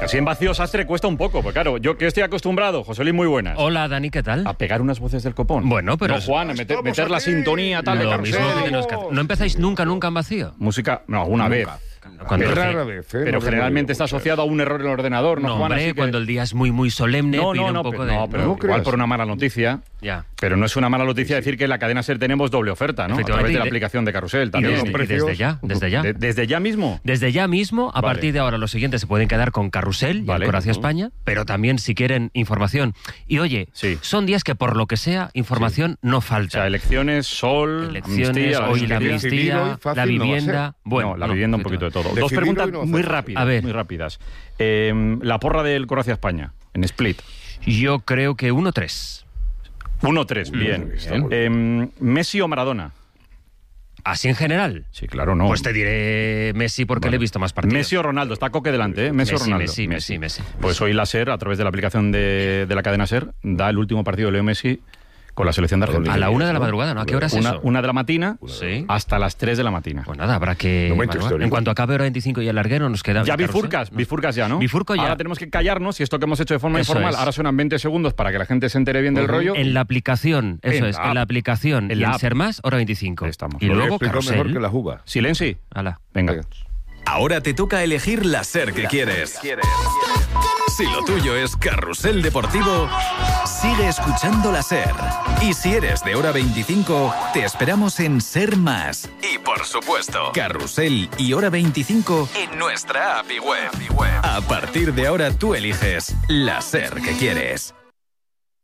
Casi en vacío sastre cuesta un poco, porque claro, yo que estoy acostumbrado, José Luis, muy buenas. Hola, Dani, ¿qué tal? A pegar unas voces del copón. Bueno, pero... No, Juan, meter la sintonía tal de Lo carrusel. mismo que ¿No empezáis nunca en vacío? Música, no, alguna vez. Cuando Pero, rara vez, pero generalmente está asociado a un error en el ordenador, ¿no, No, Juan? hombre, Así que... cuando el día es muy solemne, pide un poco de... pero No igual creas. por una mala noticia. Ya. Pero no es una mala noticia decir que en la cadena SER tenemos doble oferta, ¿no? A través de la aplicación de Carrusel Y también. desde ya. ¿Desde ya mismo? Desde ya mismo, a Vale. partir de ahora, los siguientes se pueden quedar con Carrusel y Vale. Ancor hacia España, pero también si quieren información. Y oye, Sí. son días que por lo que sea, información no O falta. sea, elecciones, sol, Elecciones, amnistía, hoy la amnistía. Decidir amnistía, hoy fácil la no va a vivienda... ser. Bueno, no, la vivienda un poquito de todo. Dos Decidir preguntas hoy no va a muy ser. rápidas. A ver. Muy rápidas. La porra del Ancor hacia España, en Split. Yo creo que 1-3. 1-3, bien. está muy bien. ¿Messi o Maradona? ¿Así en general? Sí, claro, no. Pues te diré Messi porque Vale. le he visto más partidos. Messi o Ronaldo, está Coque delante, ¿eh? Messi o Ronaldo. Messi. Pues hoy la SER, a través de la aplicación de la cadena SER, da el último partido de Leo Messi con la selección de Argentina. A la 1 de la madrugada, ¿no? ¿A qué hora es eso? Una de la matina Sí. hasta las 3 de la matina. Pues nada, habrá que... Momento evaluar. histórico. En cuanto acabe hora 25 y el larguero, nos queda... Ya Carrusel, bifurcas, ¿no? bifurcas ya, ¿no? Bifurco ya. Ahora tenemos que callarnos y esto que hemos hecho de forma Eso informal, es. ahora suenan 20 segundos para que la gente se entere bien del rollo. En la aplicación, eso En es, la en la app. aplicación En y la en app. Ser Más, hora 25. Ahí estamos. Y Lo luego Explicó mejor que Carrusel. la uva. Silenci. Ala. Venga. Ahora te toca elegir la SER que quieres. Si lo tuyo es Carrusel Deportivo, sigue escuchando la SER. Y si eres de hora 25, te esperamos en Ser Más. Y por supuesto, Carrusel y hora 25 en nuestra app y web. A partir de ahora tú eliges la SER que quieres.